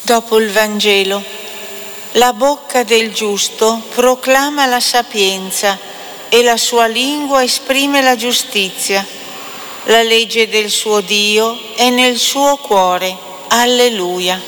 Dopo il Vangelo, la bocca del giusto proclama la sapienza e la sua lingua esprime la giustizia. La legge del suo Dio è nel suo cuore. Alleluia.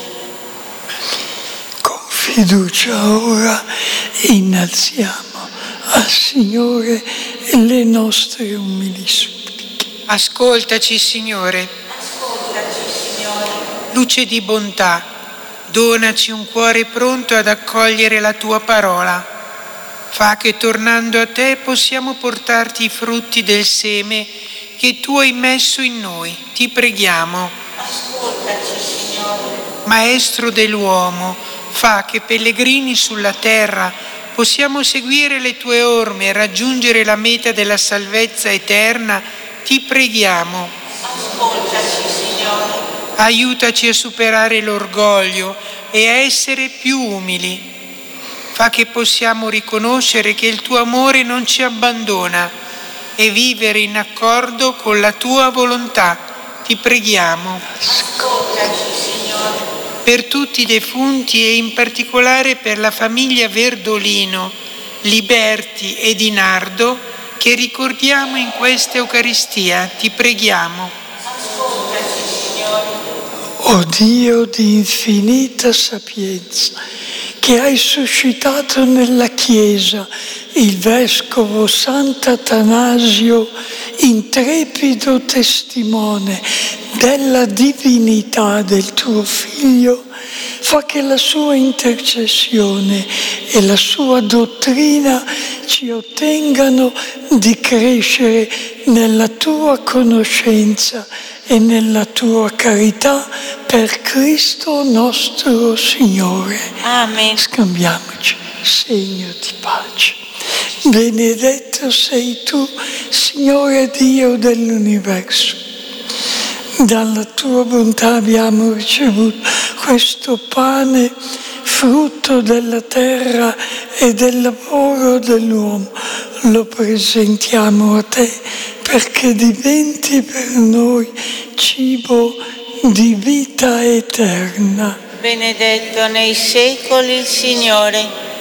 Con fiducia ora innalziamo al Signore le nostre umili suppliche. Ascoltaci, Signore. Ascoltaci, Signore. Luce di bontà, donaci un cuore pronto ad accogliere la tua parola. Fa che tornando a te possiamo portarti i frutti del seme che tu hai messo in noi. Ti preghiamo. Ascoltaci, Signore. Maestro dell'uomo, fa che pellegrini sulla terra possiamo seguire le tue orme e raggiungere la meta della salvezza eterna. Ti preghiamo. Ascoltaci, Signore. Aiutaci a superare l'orgoglio e a essere più umili. Fa che possiamo riconoscere che il tuo amore non ci abbandona e vivere in accordo con la tua volontà. Ti preghiamo. Ascoltaci, Signore. Per tutti i defunti e in particolare per la famiglia Verdolino, Liberti e Di Nardo, che ricordiamo in questa Eucaristia, ti preghiamo. Ascoltaci, Signore. O Dio di infinita sapienza, che hai suscitato nella Chiesa il Vescovo Sant'Atanasio, intrepido testimone della divinità del tuo Figlio, fa che la sua intercessione e la sua dottrina ci ottengano di crescere nella tua conoscenza e nella tua carità per Cristo nostro Signore. Amen. Scambiamoci segno di pace. Benedetto sei tu, Signore Dio dell'universo. Dalla tua bontà abbiamo ricevuto questo pane, frutto della terra e del lavoro dell'uomo. Lo presentiamo a te perché diventi per noi cibo di vita eterna. Benedetto nei secoli il Signore.